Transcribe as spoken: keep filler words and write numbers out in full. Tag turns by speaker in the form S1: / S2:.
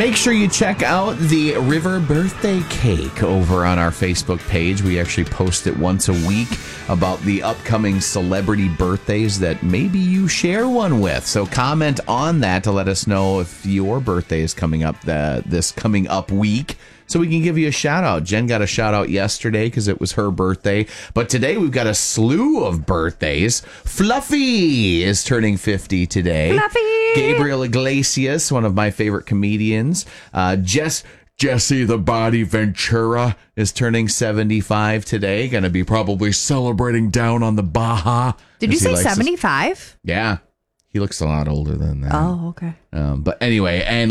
S1: Make sure you check out the River Birthday Cake over on our Facebook page. We actually post it once a week about the upcoming celebrity birthdays that maybe you share one with. So comment on that to let us know if your birthday is coming up the, this coming up week, so we can give you a shout out. Jen got a shout out yesterday because it was her birthday. But today we've got a slew of birthdays. Fluffy is turning fifty today.
S2: Fluffy!
S1: Gabriel Iglesias, one of my favorite comedians. Uh, Jess... Jesse the Body Ventura is turning seventy-five today. Going to be probably celebrating down on the Baja.
S2: Did you say seventy-five?
S1: Yeah. He looks a lot older than that.
S2: Oh, okay.
S1: Um, but anyway, and